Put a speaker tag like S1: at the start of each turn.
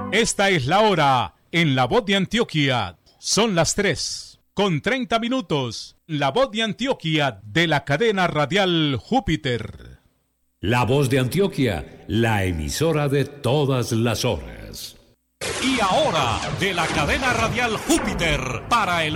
S1: Esta es la hora en La Voz de Antioquia. Son las 3:30. La Voz de Antioquia de la cadena radial Júpiter.
S2: La Voz de Antioquia, la emisora de todas las horas.
S3: Y ahora, de la cadena radial Júpiter, para el